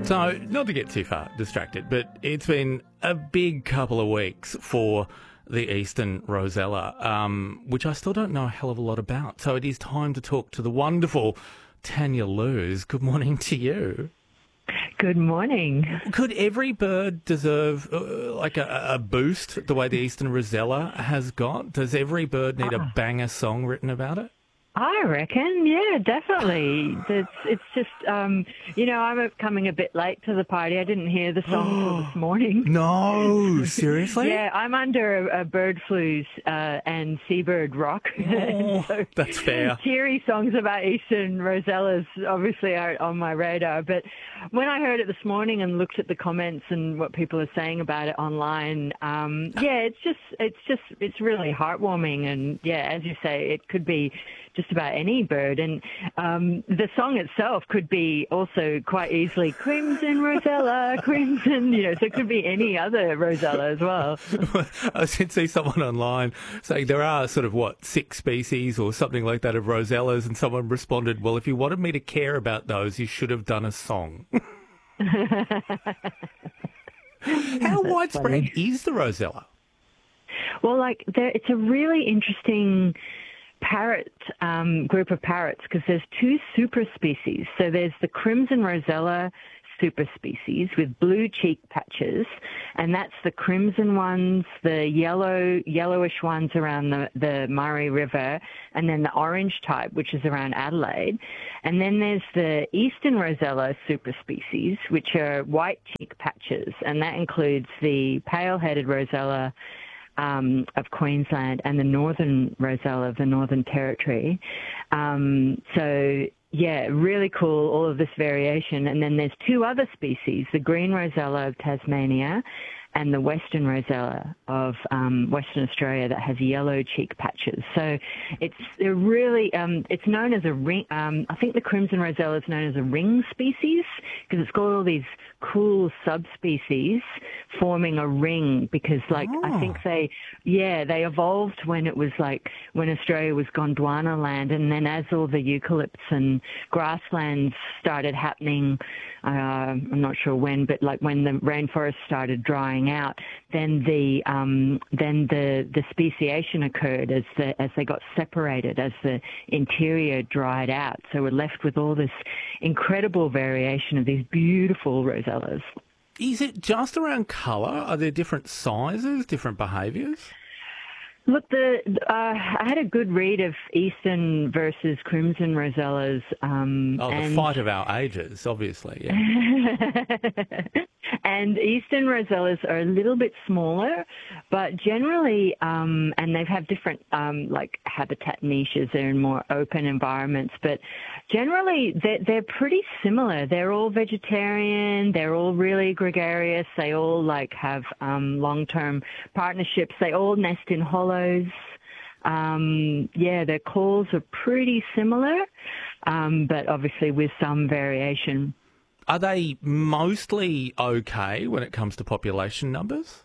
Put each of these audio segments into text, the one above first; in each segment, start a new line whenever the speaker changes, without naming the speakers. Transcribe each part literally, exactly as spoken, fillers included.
So, not to get too far distracted, but it's been a big couple of weeks for the Eastern Rosella, um, which I still don't know a hell of a lot about. So it is time to talk to the wonderful Tanya Luz. Good morning to you.
Good morning.
Could every bird deserve uh, like a, a boost the way the Eastern Rosella has got? Does every bird need a banger song written about it?
I reckon, yeah, definitely. It's, it's just, um, you know, I'm coming a bit late to the party. I didn't hear the song till this morning.
No, seriously?
Yeah, I'm under a, a bird flues uh, and seabird rock.
Oh,
so
that's fair.
Cheery songs about Eastern Rosellas obviously aren't on my radar. But when I heard it this morning and looked at the comments and what people are saying about it online, um, yeah, it's just, it's just, it's really heartwarming. And yeah, as you say, it could be just about any bird. And um, the song itself could be also quite easily Crimson Rosella, Crimson, you know, so it could be any other Rosella as well.
I did see someone online saying there are sort of, what, six species or something like that of Rosellas, and someone responded, well, if you wanted me to care about those, you should have done a song. How widespread
funny.
is the Rosella?
Well, like, there, it's a really interesting parrot um, group of parrots because there's two super species. So there's the Crimson Rosella super species with blue cheek patches, and that's the crimson ones, the yellow, yellowish ones around the, the Murray River, and then the orange type, which is around Adelaide. And then there's the Eastern Rosella super species, which are white cheek patches, and that includes the pale-headed Rosella Um, of Queensland and the Northern Rosella of the Northern Territory. Um, so, yeah, really cool, all of this variation. And then there's two other species, the Green Rosella of Tasmania and the Western Rosella of um, Western Australia that has yellow cheek patches. So it's they're really, um, it's known as a ring, um, I think the Crimson Rosella is known as a ring species because it's got all these cool subspecies forming a ring because, like, oh. I think they, yeah, they evolved when it was like, when Australia was Gondwana land, and then as all the eucalypts and grasslands started happening, uh, I'm not sure when, but like when the rainforest started drying out, then the um, then the the speciation occurred as the as they got separated, as the interior dried out. So we're left with all this incredible variation of these beautiful Rosellas.
Is it just around colour? Are there different sizes, different behaviours?
Look, the uh, I had a good read of Eastern versus Crimson Rosellas. Um,
oh, the
and
fight of our ages, obviously, yeah.
And Eastern Rosellas are a little bit smaller, but generally, um, and they have different um, like habitat niches. They're in more open environments, but generally they're, they're pretty similar. They're all vegetarian. They're all really gregarious. They all like have um, long-term partnerships. They all nest in hollows. Um, yeah, their calls are pretty similar, um, but obviously with some variation.
Are they mostly okay when it comes to population numbers?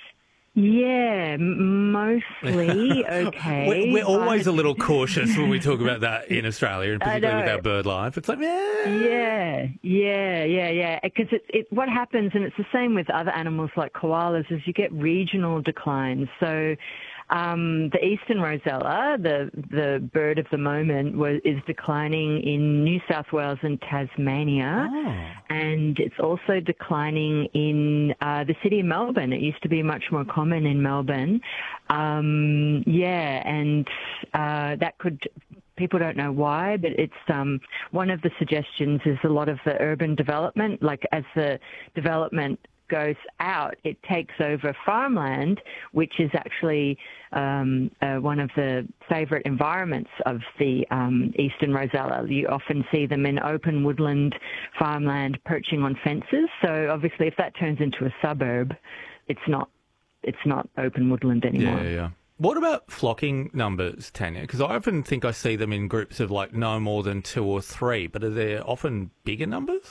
Yeah, m- mostly okay.
we're, we're always a little cautious when we talk about that in Australia, and particularly with our bird life. It's like, eh.
yeah, yeah, yeah, yeah. Because it, it, what happens, and it's the same with other animals like koalas, is you get regional declines. So um, the Eastern Rosella, the the bird of the moment, was, is declining in New South Wales and Tasmania,
oh.
and it's also declining in uh, the city of Melbourne. It used to be much more common in Melbourne. Um, yeah, and uh, that could... People don't know why, but it's um, one of the suggestions is a lot of the urban development, like as the development goes out, it takes over farmland, which is actually um, uh, one of the favourite environments of the um, Eastern Rosella. You often see them in open woodland farmland perching on fences. So obviously if that turns into a suburb, it's not it's not open woodland anymore.
Yeah, yeah. What about flocking numbers, Tanya? Because I often think I see them in groups of like no more than two or three, but are there often bigger numbers?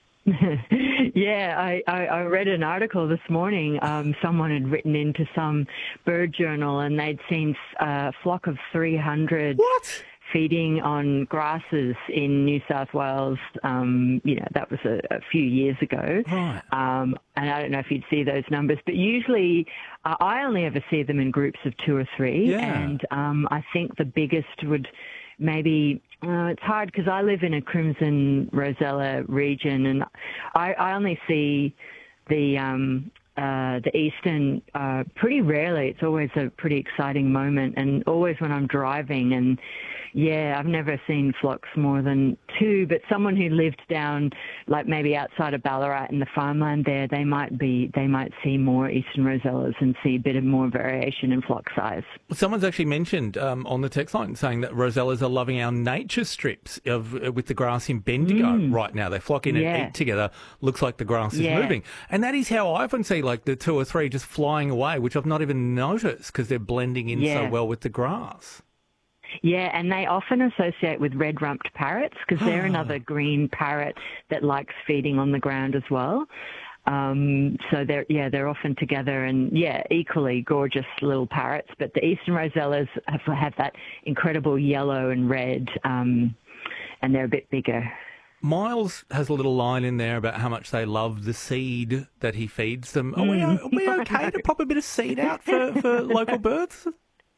Yeah, I, I, I read an article this morning. Um, someone had written into some bird journal and they'd seen a flock of three hundred
what?
feeding on grasses in New South Wales. Um, you know, that was a, a few years ago.
Right.
Um, and I don't know if you'd see those numbers, but usually uh, I only ever see them in groups of two or three.
Yeah.
And um, I think the biggest would maybe, uh, it's hard because I live in a Crimson Rosella region, and I, I only see the um, uh, the eastern uh, pretty rarely. It's always a pretty exciting moment, and always when I'm driving. And yeah, I've never seen flocks more than two, but someone who lived down, like maybe outside of Ballarat in the farmland there, they might be, they might see more eastern rosellas and see a bit of more variation in flock size.
Someone's actually mentioned um, on the text line saying that rosellas are loving our nature strips of uh, with the grass in Bendigo
Mm.
right now. They flock in
Yeah.
and eat together. Looks like the grass is
Yeah.
moving. And that is how I often see like the two or three just flying away, which I've not even noticed because they're blending in so
Yeah.
well with the grass.
Yeah, and they often associate with red-rumped parrots because they're another green parrot that likes feeding on the ground as well. Um, so they're, yeah, they're often together and, yeah, equally gorgeous little parrots. But the eastern rosellas have, have that incredible yellow and red, um, and they're a bit bigger.
Miles has a little line in there about how much they love the seed that he feeds them. Are we,
Mm.
are we okay to pop a bit of seed out for, for local birds?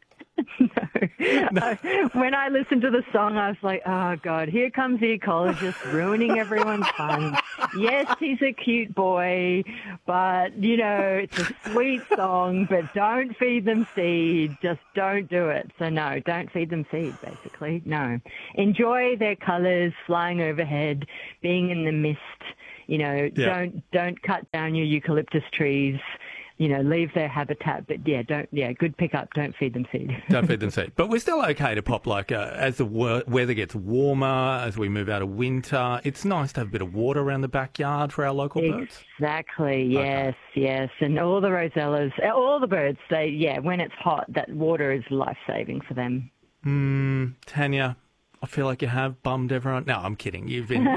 No. When I listened to the song, I was like, oh, God, here comes the ecologist ruining everyone's fun. Yes, he's a cute boy, but, you know, it's a sweet song, but don't feed them seed. Just don't do it. So, no, don't feed them seed, basically. No. Enjoy their colours, flying overhead, being in the mist. You know,
Yeah.
don't don't cut down your eucalyptus trees. You know, leave their habitat, but yeah, don't, yeah, good pickup, don't feed them seed.
Don't feed them seed. But we're still okay to pop, like, uh, as the wor- weather gets warmer, as we move out of winter, it's nice to have a bit of water around the backyard for our local birds.
Exactly, yes, yes. And all the rosellas, all the birds, they, yeah, when it's hot, that water is life-saving for them.
Mm, Tanya, I feel like you have bummed everyone. No, I'm kidding. You've been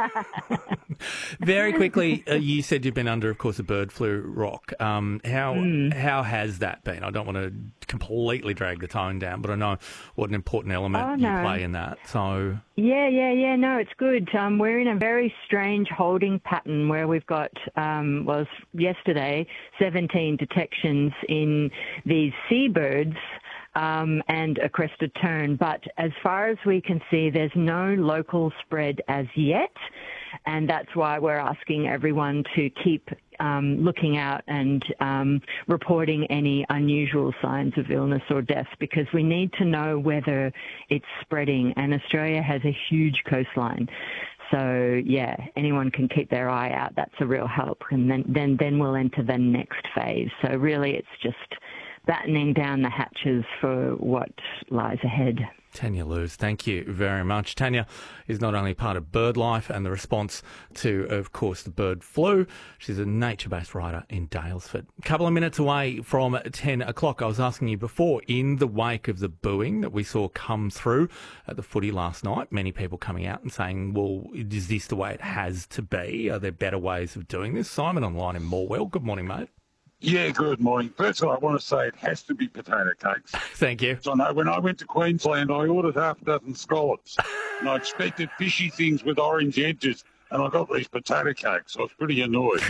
very quickly. Uh, you said you've been under, of course, a bird flu rock. Um, how
Mm.
how has that been? I don't want to completely drag the tone down, but I know what an important element
Oh,
you
no.
play in that. So
Yeah, yeah, yeah. No, it's good. Um, we're in a very strange holding pattern where we've got, um, was yesterday, seventeen detections in these seabirds. Um, and a crested tern, but as far as we can see, there's no local spread as yet, and that's why we're asking everyone to keep um, looking out and um, reporting any unusual signs of illness or death, because we need to know whether it's spreading, and Australia has a huge coastline. So, yeah, anyone can keep their eye out. That's a real help, and then, then, then we'll enter the next phase. So really it's just battening down the hatches for what lies ahead.
Tanya Lewis, thank you very much. Tanya is not only part of BirdLife and the response to, of course, the bird flu. She's a nature-based writer in Daylesford. A couple of minutes away from ten o'clock, I was asking you before, in the wake of the booing that we saw come through at the footy last night, many people coming out and saying, well, is this the way it has to be? Are there better ways of doing this? Simon online in Morwell. Good morning, mate.
Yeah, good morning. First of all, I want to say it has to be potato cakes.
Thank you.
So I know when I went to Queensland, I ordered half a dozen scallops, and I expected fishy things with orange edges, and I got these potato cakes. I was pretty annoyed.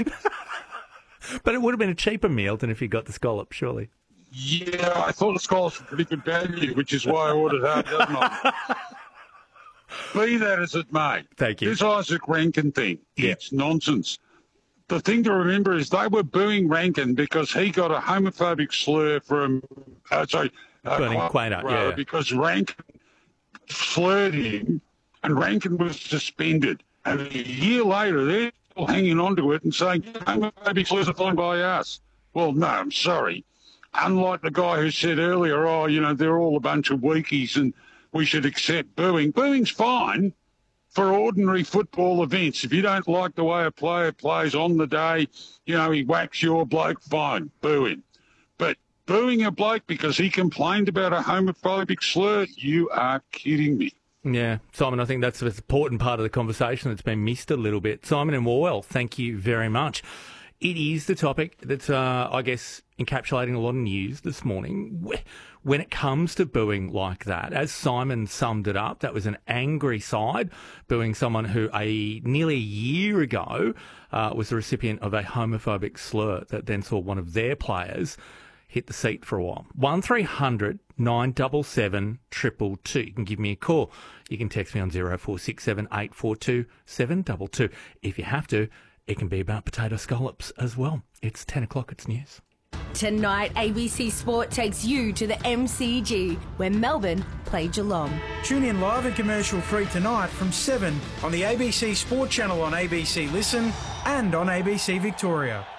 But it would have been a cheaper meal than if you got the scallop, surely.
Yeah, I thought the scallops were pretty good value, which is why I ordered half a dozen of them. Be that as it may,
Thank you.
this Isaac Rankin thing,
Yeah.
it's nonsense. The thing to remember is they were booing Rankin because he got a homophobic slur from, uh, sorry, uh,
Bernie
Quayle,
Quaynor, yeah, yeah.
because Rankin slurred him and Rankin was suspended. And a year later, they're still hanging on to it and saying homophobic slurs are fine by us. Well, no, I'm sorry. Unlike the guy who said earlier, oh, you know, they're all a bunch of weakies and we should accept booing. Booing's fine for ordinary football events. If you don't like the way a player plays on the day, you know, he whacks your bloke, fine, boo him. But booing a bloke because he complained about a homophobic slur, you are kidding me.
Yeah, Simon, I think that's an important part of the conversation that's been missed a little bit. Simon and Morwell, thank you very much. it is the topic that's, uh, I guess, encapsulating a lot of news this morning. When it comes to booing like that, as Simon summed it up, that was an angry side booing someone who a nearly a year ago uh, was the recipient of a homophobic slur that then saw one of their players hit the seat for a while. one three hundred nine seven seven, two two two. You can give me a call. You can text me on zero four six seven eight four two seven two two. If you have to, it can be about potato scallops as well. It's ten o'clock, it's news.
Tonight, A B C Sport takes you to the M C G, where Melbourne play Geelong.
Tune in live and commercial free tonight from seven on the A B C Sport channel on A B C Listen and on A B C Victoria.